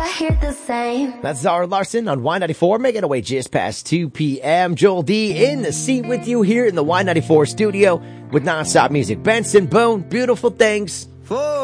I hear the same. That's Zara Larson on Y94, making our way just past 2 p.m. Joel D in the seat with you here in the Y94 studio with nonstop music. Benson Boone, Beautiful Things.